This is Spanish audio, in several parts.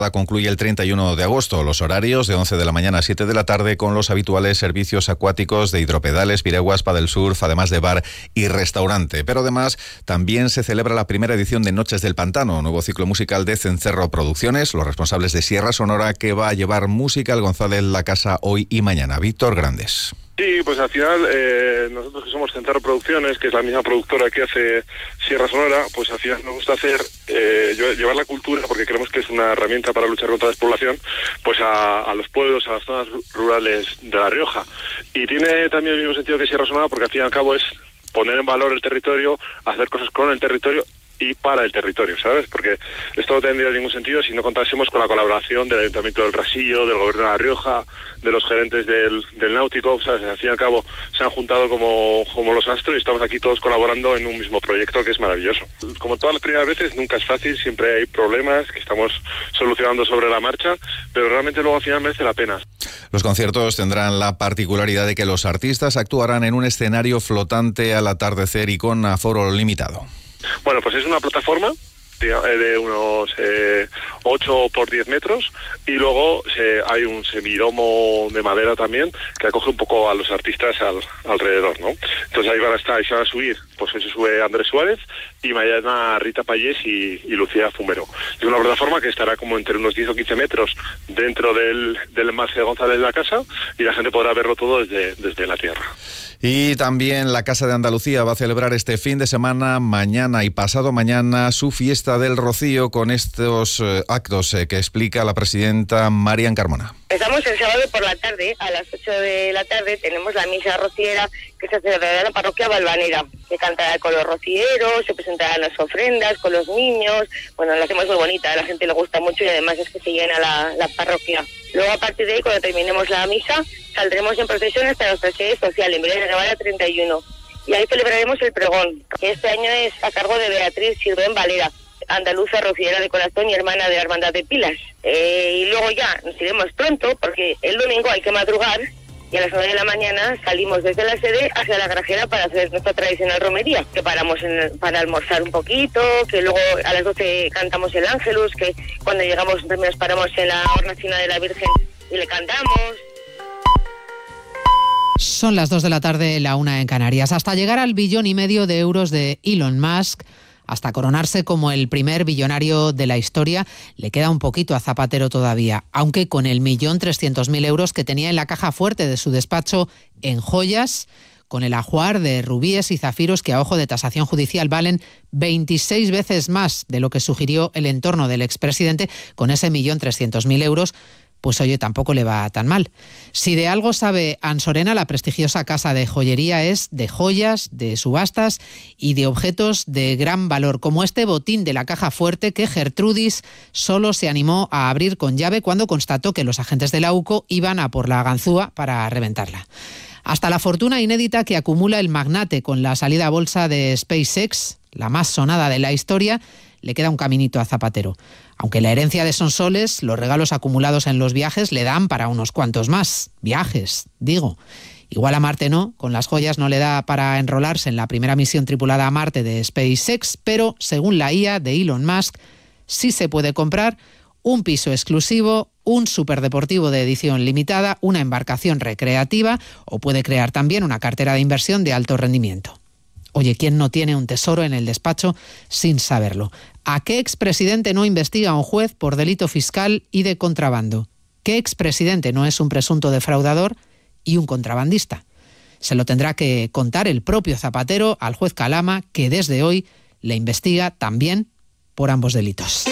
Concluye el 31 de agosto, los horarios de 11 de la mañana a 7 de la tarde con los habituales servicios acuáticos de hidropedales, piraguas, paddlesurf, además de bar y restaurante. Pero además también se celebra la primera edición de Noches del Pantano, nuevo ciclo musical de Cencerro Producciones, los responsables de Sierra Sonora, que va a llevar música al González La Casa hoy y mañana. Víctor Grandes. Sí, pues al final nosotros que somos Cencerro Producciones, que es la misma productora que hace Sierra Sonora, pues al final nos gusta hacer llevar la cultura, porque creemos que es una herramienta para luchar contra la despoblación, pues a los pueblos, a las zonas rurales de La Rioja. Y tiene también el mismo sentido que Sierra Sonora, porque al fin y al cabo es poner en valor el territorio, hacer cosas con el territorio y para el territorio, ¿sabes? Porque esto no tendría ningún sentido si no contásemos con la colaboración del Ayuntamiento del Rasillo, del Gobierno de La Rioja, de los gerentes del Náutico, ¿sabes? Al fin y al cabo se han juntado como los astros y estamos aquí todos colaborando en un mismo proyecto que es maravilloso. Como todas las primeras veces, nunca es fácil, siempre hay problemas que estamos solucionando sobre la marcha, pero realmente luego al final merece la pena. Los conciertos tendrán la particularidad de que los artistas actuarán en un escenario flotante al atardecer y con aforo limitado. Bueno, pues es una plataforma de unos 8 por 10 metros y luego hay un semidomo de madera también que acoge un poco a los artistas alrededor, ¿no? Entonces ahí van a estar, y se van a subir, pues hoy se sube Andrés Suárez y mañana Rita Payés y Lucía Fumero. Es una plataforma que estará como entre unos 10 o 15 metros dentro del embalse de González La Casa y la gente podrá verlo todo desde la tierra. Y también la Casa de Andalucía va a celebrar este fin de semana, mañana y pasado mañana, su fiesta del Rocío con estos actos que explica la presidenta Marian Carmona. Empezamos el sábado por la tarde, a las 8 de la tarde tenemos la misa rociera que se celebrará en la parroquia Valvanera. Se cantará con los rocieros, se presentarán las ofrendas con los niños. Bueno, la hacemos muy bonita, a la gente le gusta mucho y además es que se llena la parroquia. Luego a partir de ahí, cuando terminemos la misa, saldremos en procesión hasta nuestra sede social, en Villar de Navarra 31. Y ahí celebraremos el pregón, que este año es a cargo de Beatriz Sirven Valera, andaluza, rociera de corazón y hermana de la Hermandad de Pilas. Y luego ya nos iremos pronto, porque el domingo hay que madrugar y a las 9 de la mañana salimos desde la sede hacia la Grajera para hacer nuestra tradicional romería, que paramos para almorzar un poquito, que luego a las 12 cantamos el Ángelus, que cuando llegamos también nos paramos en la hornacina de la Virgen y le cantamos. Son las 2 de la tarde, la 1 en Canarias. Hasta llegar al 1,5 billón de euros de Elon Musk, hasta coronarse como el primer billonario de la historia, le queda un poquito a Zapatero todavía, aunque con el 1.300.000 euros que tenía en la caja fuerte de su despacho en joyas, con el ajuar de rubíes y zafiros que a ojo de tasación judicial valen 26 veces más de lo que sugirió el entorno del expresidente, con ese 1.300.000 euros, pues oye, tampoco le va tan mal. Si de algo sabe Ansorena, la prestigiosa casa de joyería es de joyas, de subastas y de objetos de gran valor, como este botín de la caja fuerte que Gertrudis solo se animó a abrir con llave cuando constató que los agentes de la UCO iban a por la ganzúa para reventarla. Hasta la fortuna inédita que acumula el magnate con la salida a bolsa de SpaceX, la más sonada de la historia, le queda un caminito a Zapatero. Aunque la herencia de Sonsoles, los regalos acumulados en los viajes le dan para unos cuantos más. Viajes, digo. Igual a Marte no, con las joyas no le da para enrolarse en la primera misión tripulada a Marte de SpaceX, pero según la IA de Elon Musk, sí se puede comprar un piso exclusivo, un superdeportivo de edición limitada, una embarcación recreativa o puede crear también una cartera de inversión de alto rendimiento. Oye, ¿quién no tiene un tesoro en el despacho sin saberlo? ¿A qué expresidente no investiga un juez por delito fiscal y de contrabando? ¿Qué expresidente no es un presunto defraudador y un contrabandista? Se lo tendrá que contar el propio Zapatero al juez Calama, que desde hoy le investiga también por ambos delitos.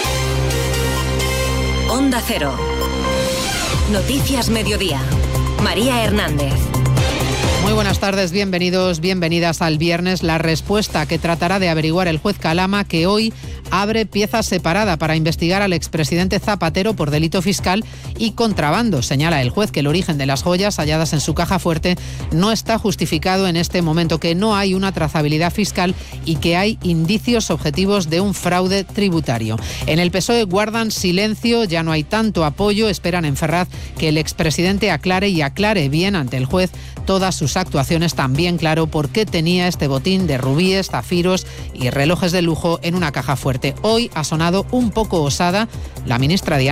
Onda Cero. Noticias Mediodía. María Hernández. Muy buenas tardes, bienvenidos, bienvenidas al viernes. La respuesta que tratará de averiguar el juez Calama, que hoy abre pieza separada para investigar al expresidente Zapatero por delito fiscal y contrabando. Señala el juez que el origen de las joyas halladas en su caja fuerte no está justificado en este momento, que no hay una trazabilidad fiscal y que hay indicios objetivos de un fraude tributario. En el PSOE guardan silencio, ya no hay tanto apoyo, esperan en Ferraz que el expresidente aclare bien ante el juez todas sus actuaciones, también claro por qué tenía este botín de rubíes, zafiros y relojes de lujo en una caja fuerte. Hoy ha sonado un poco osada la ministra Diana